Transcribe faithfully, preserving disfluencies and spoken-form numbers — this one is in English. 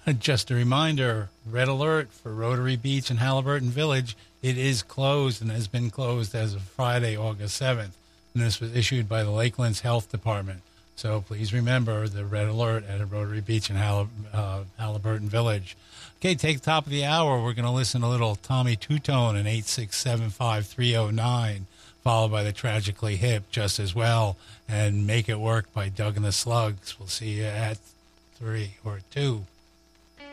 Just a reminder, red alert for Rotary Beach and Halliburton Village. It is closed and has been closed as of Friday, August seventh. And this was issued by the Lakelands Health Department. So please remember the red alert at Rotary Beach and Hall- uh, Halliburton Village. Okay, take the top of the hour. We're going to listen to a little Tommy Two-Tone in eight six seven five three oh nine, followed by the Tragically Hip just as well, and Make It Work by Doug and the Slugs. We'll see you at three or two.